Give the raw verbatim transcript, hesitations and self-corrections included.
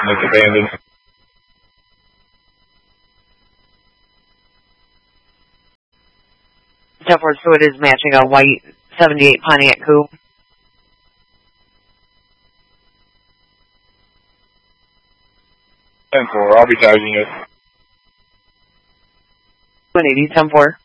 and it's abandoned. ten four, so it is matching a white seventy-eight Pontiac Coupe. ten four, I'll be tagging it. one eighty, ten four.